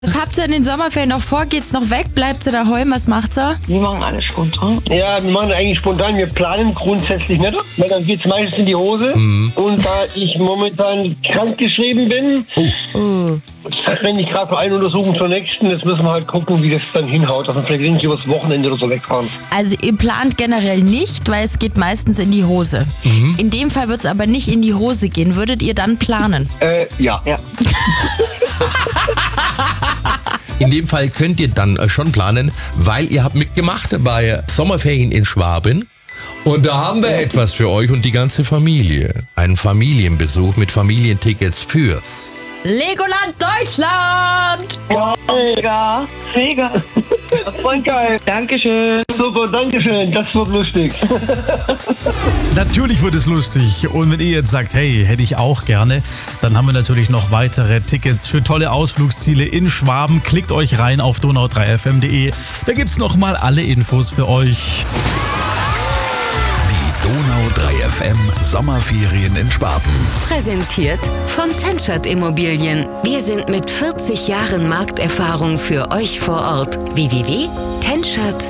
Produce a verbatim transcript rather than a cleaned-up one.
Was habt ihr in den Sommerferien noch vor? Geht's noch weg? Bleibt ihr daheim? Was macht ihr? Wir machen alles spontan. Ja, wir machen eigentlich spontan. Wir planen grundsätzlich nicht, weil dann geht's meistens in die Hose. Mhm. Und da ich momentan krankgeschrieben bin, oh. renne ich gerade von einer Untersuchung zur nächsten. Jetzt müssen wir halt gucken, wie das dann hinhaut. Dass wir vielleicht irgendwie übers Wochenende oder so wegfahren. Also ihr plant generell nicht, weil es geht meistens in die Hose. Mhm. In dem Fall wird es aber nicht in die Hose gehen. Würdet ihr dann planen? Äh, ja. ja. In dem Fall könnt ihr dann schon planen, weil ihr habt mitgemacht bei Sommerferien in Schwaben. Und da haben wir etwas für euch und die ganze Familie. Einen Familienbesuch mit Familientickets fürs Legoland Deutschland! Ja, mega. Mega. Das war geil. Dankeschön. Super, Dankeschön. Das wird lustig. Natürlich wird es lustig. Und wenn ihr jetzt sagt, hey, hätte ich auch gerne, dann haben wir natürlich noch weitere Tickets für tolle Ausflugsziele in Schwaben. Klickt euch rein auf donau drei f m punkt de. Da gibt's nochmal alle Infos für euch. Donau drei F M Sommerferien in Schwaben. Präsentiert von Tenschert Immobilien. Wir sind mit vierzig Jahren Markterfahrung für euch vor Ort. w w w punkt tenschert